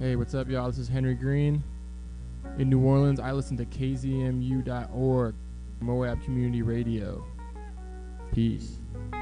Hey, what's up, y'all? This is Henry Green. In New Orleans, I listen to KZMU.org, Moab Community Radio. Peace.